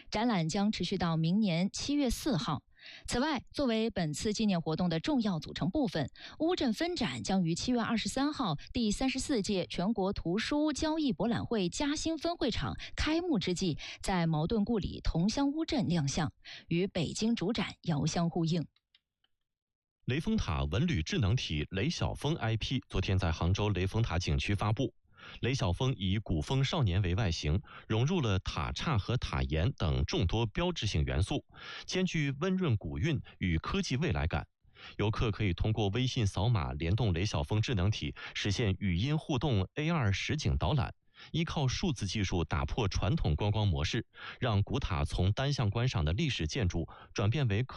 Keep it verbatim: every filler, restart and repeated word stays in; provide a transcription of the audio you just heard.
展览将持续到明年七月四号。此外，作为本次纪念活动的重要组成部分，乌镇分展将于七月二十三号第三十四届全国图书交易博览会嘉兴分会场开幕之际，在茅盾故里同乡乌镇亮相，与北京主展遥相呼应。 雷峰塔文旅智能体雷晓峰 I P 昨天在杭州雷峰塔景区发布。雷晓峰以古风少年为外形，融入了塔刹和塔檐等众多标志性元素，兼具温润古韵与科技未来感。游客可以通过微信扫码联动雷晓峰智能体，实现语音互动 A R 实景导览。依靠数字技术打破传统观光模式，让古塔从单向观赏的历史建筑转变为可